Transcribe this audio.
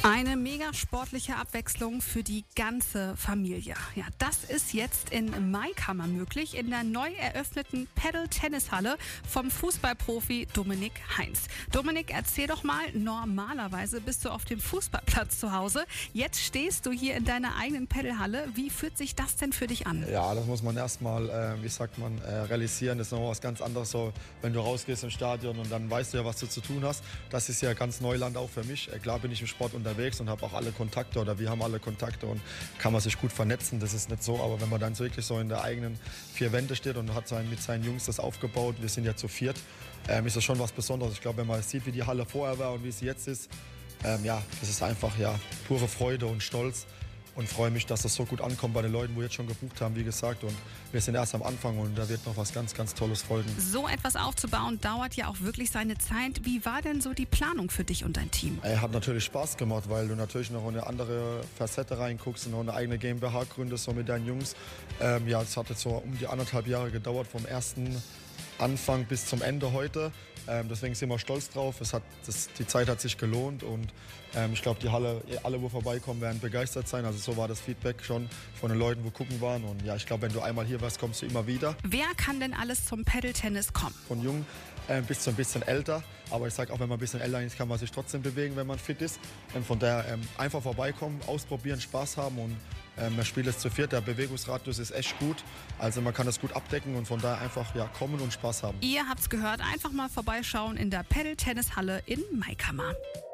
Eine mega sportliche Abwechslung für die ganze Familie. Ja, das ist jetzt in Maikammer möglich, in der neu eröffneten Paddle-Tennishalle vom Fußballprofi Dominik Heinz. Dominik, erzähl doch mal, normalerweise bist du auf dem Fußballplatz zu Hause. Jetzt stehst du hier in deiner eigenen Paddlehalle. Wie fühlt sich das denn für dich an? Ja, das muss man erstmal, realisieren. Das ist noch was ganz anderes, so, wenn du rausgehst im Stadion und dann weißt du ja, was du zu tun hast. Das ist ja ganz Neuland auch für mich. Klar bin ich im Sport unterwegs und habe auch alle Kontakte oder wir haben alle Kontakte und kann man sich gut vernetzen. Das ist nicht so, aber wenn man dann wirklich so in der eigenen vier Wände steht und hat mit seinen Jungs das aufgebaut, wir sind ja zu viert, ist das schon was Besonderes. Ich glaube, wenn man sieht, wie die Halle vorher war und wie sie jetzt ist, das ist einfach pure Freude und Stolz. Und freue mich, dass das so gut ankommt bei den Leuten, wo jetzt schon gebucht haben, wie gesagt. Und wir sind erst am Anfang und da wird noch was ganz, ganz Tolles folgen. So etwas aufzubauen, dauert ja auch wirklich seine Zeit. Wie war denn so die Planung für dich und dein Team? Hat natürlich Spaß gemacht, weil du natürlich noch eine andere Facette reinguckst und noch eine eigene GmbH gründest, so mit deinen Jungs. Es hat jetzt so um die 1,5 Jahre gedauert, vom ersten Anfang bis zum Ende heute. Deswegen sind wir stolz drauf. Die Zeit hat sich gelohnt und ich glaube, die Halle, alle, wo vorbeikommen, werden begeistert sein. Also so war das Feedback schon von den Leuten, wo gucken waren. Und ja, ich glaube, wenn du einmal hier warst, kommst du immer wieder. Wer kann denn alles zum Paddle-Tennis kommen? Von jung bis zu ein bisschen älter. Aber ich sage auch, wenn man ein bisschen älter ist, kann man sich trotzdem bewegen, wenn man fit ist. Und von daher einfach vorbeikommen, ausprobieren, Spaß haben und man spielt es zu viert. Der Bewegungsradius ist echt gut. Also man kann das gut abdecken und von daher einfach kommen und Spaß haben. Ihr habt's gehört, einfach mal vorbeischauen in der Paddle-Tennis-Halle in Maikammer.